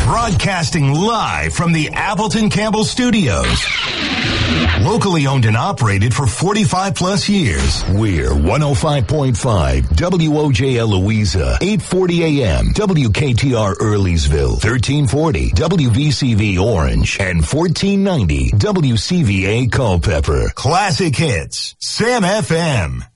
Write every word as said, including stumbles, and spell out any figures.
Broadcasting live from the Appleton Campbell Studios. Locally owned and operated for forty-five plus years. We're one oh five point five W O J L Louisa, eight forty A M W K T R Earlysville, thirteen forty W V C V Orange, and fourteen ninety W C V A Culpeper. Classic hits. Sam F M.